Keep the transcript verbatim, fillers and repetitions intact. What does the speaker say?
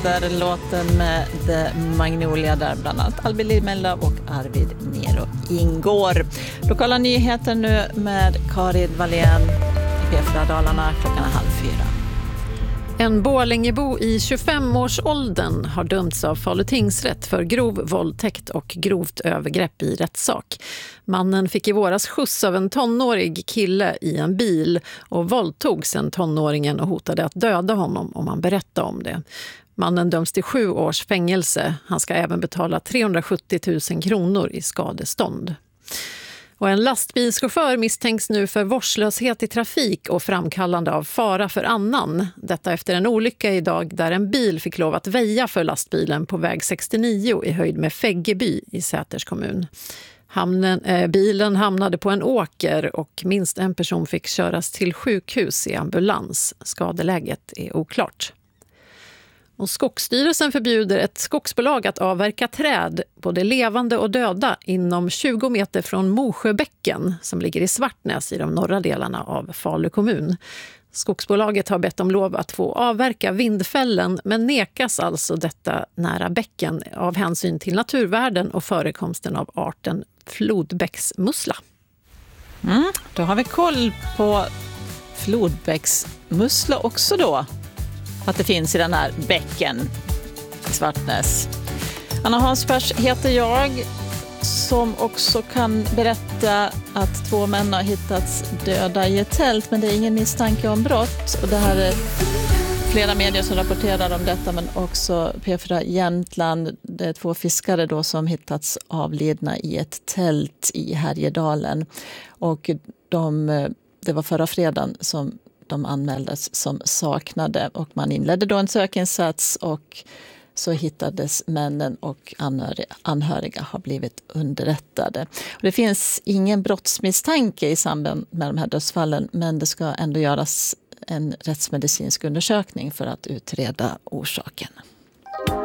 heter låten med The Magnolia, där bland annat Albin Limella och Arvid Nero ingår. Lokala nyheter nu med Karin Wallén i P fyra Dalarna klockan halv fyra. En Borlängebo i tjugofem-årsåldern har dömts av Falu tingsrätt för grov våldtäkt och grovt övergrepp i rättssak. Mannen fick i våras skjuts av en tonårig kille i en bil och våldtog sen tonåringen och hotade att döda honom om han berättade om det. Mannen döms till sju års fängelse. Han ska även betala trehundrasjuttio tusen kronor i skadestånd. Och en lastbilschaufför misstänks nu för vårdslöshet i trafik och framkallande av fara för annan. Detta efter en olycka idag där en bil fick lov att väja för lastbilen på väg sextionio i höjd med Fäggeby i Säters kommun. Hamnen, eh, bilen hamnade på en åker och minst en person fick köras till sjukhus i ambulans. Skadeläget är oklart. Och Skogsstyrelsen förbjuder ett skogsbolag att avverka träd, både levande och döda, inom tjugo meter från Mosjöbäcken som ligger i Svartnäs i de norra delarna av Falu kommun. Skogsbolaget har bett om lov att få avverka vindfällen men nekas alltså detta nära bäcken av hänsyn till naturvärden och förekomsten av arten flodbäcksmussla. Mm, då har vi koll på flodbäcksmussla också då. Att det finns i den här bäcken i Svartnäs. Anna Hansfors heter jag, som också kan berätta att två män har hittats döda i ett tält, men det är ingen misstanke om brott. Och det här är flera medier som rapporterar om detta, men också P fyra Jämtland. Det är två fiskare då som hittats avlidna i ett tält i Härjedalen. Och de, det var förra fredagen som de anmäldes som saknade, och man inledde då en sökinsats och så hittades männen, och anhöriga, anhöriga har blivit underrättade. Och det finns ingen brottsmisstanke i samband med de här dödsfallen, men det ska ändå göras en rättsmedicinsk undersökning för att utreda orsaken.